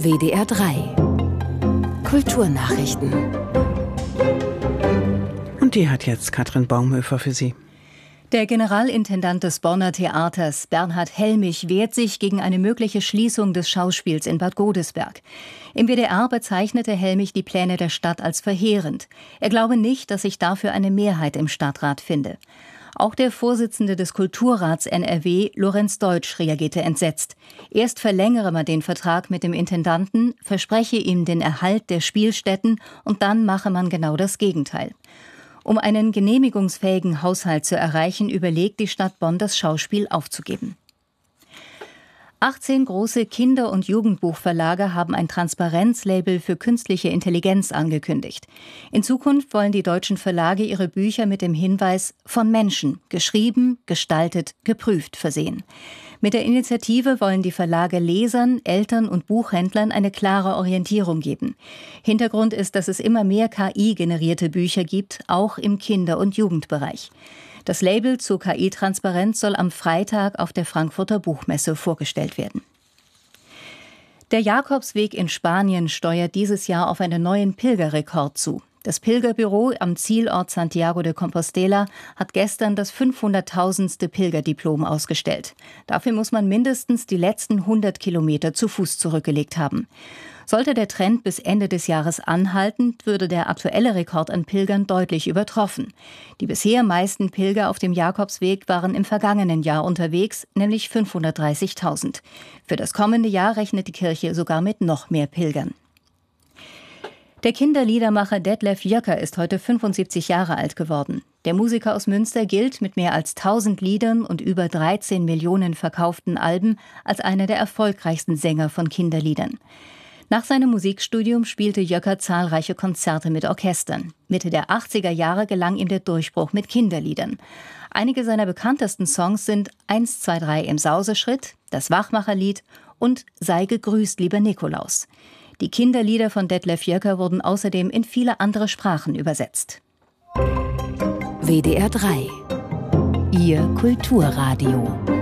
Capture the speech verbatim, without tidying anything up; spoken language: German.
W D R drei Kulturnachrichten. Und die hat jetzt Katrin Baumhöfer für Sie. Der Generalintendant des Bonner Theaters, Bernhard Helmich, wehrt sich gegen eine mögliche Schließung des Schauspiels in Bad Godesberg. Im W D R bezeichnete Helmich die Pläne der Stadt als verheerend. Er glaube nicht, dass sich dafür eine Mehrheit im Stadtrat finde. Auch der Vorsitzende des Kulturrats N R W, Lorenz Deutsch, reagierte entsetzt. Erst verlängere man den Vertrag mit dem Intendanten, verspreche ihm den Erhalt der Spielstätten und dann mache man genau das Gegenteil. Um einen genehmigungsfähigen Haushalt zu erreichen, überlegt die Stadt Bonn, das Schauspiel aufzugeben. achtzehn große Kinder- und Jugendbuchverlage haben ein Transparenzlabel für künstliche Intelligenz angekündigt. In Zukunft wollen die deutschen Verlage ihre Bücher mit dem Hinweis „von Menschen, geschrieben, gestaltet, geprüft“ versehen. Mit der Initiative wollen die Verlage Lesern, Eltern und Buchhändlern eine klare Orientierung geben. Hintergrund ist, dass es immer mehr K I-generierte Bücher gibt, auch im Kinder- und Jugendbereich. Das Label zur K I-Transparenz soll am Freitag auf der Frankfurter Buchmesse vorgestellt werden. Der Jakobsweg in Spanien steuert dieses Jahr auf einen neuen Pilgerrekord zu. Das Pilgerbüro am Zielort Santiago de Compostela hat gestern das fünfhunderttausendste Pilgerdiplom ausgestellt. Dafür muss man mindestens die letzten hundert Kilometer zu Fuß zurückgelegt haben. Sollte der Trend bis Ende des Jahres anhalten, würde der aktuelle Rekord an Pilgern deutlich übertroffen. Die bisher meisten Pilger auf dem Jakobsweg waren im vergangenen Jahr unterwegs, nämlich fünfhundertdreißigtausend. Für das kommende Jahr rechnet die Kirche sogar mit noch mehr Pilgern. Der Kinderliedermacher Detlef Jöcker ist heute fünfundsiebzig Jahre alt geworden. Der Musiker aus Münster gilt mit mehr als tausend Liedern und über dreizehn Millionen verkauften Alben als einer der erfolgreichsten Sänger von Kinderliedern. Nach seinem Musikstudium spielte Jöcker zahlreiche Konzerte mit Orchestern. Mitte der achtziger Jahre gelang ihm der Durchbruch mit Kinderliedern. Einige seiner bekanntesten Songs sind eins, zwei, drei im Sauseschritt, das Wachmacherlied und Sei gegrüßt, lieber Nikolaus. Die Kinderlieder von Detlef Jöcker wurden außerdem in viele andere Sprachen übersetzt. W D R drei Ihr Kulturradio.